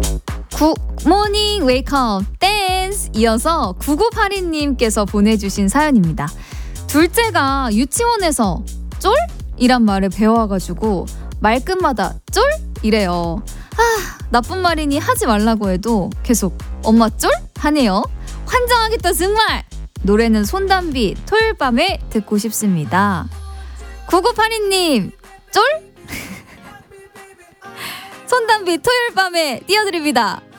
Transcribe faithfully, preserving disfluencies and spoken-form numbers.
굿모닝 웨이크업 댄스 이어서 구구팔이님께서 보내주신 사연입니다. 둘째가 유치원에서 쫄? 이란 말을 배워가지고 말끝마다 쫄? 이래요. 아, 나쁜 말이니 하지 말라고 해도 계속 엄마 쫄? 하네요. 환장하겠다 정말. 노래는 손담비 토요일 밤에 듣고 싶습니다. 구구팔이님 쫄? 손담비 토요일 밤에 띄워드립니다.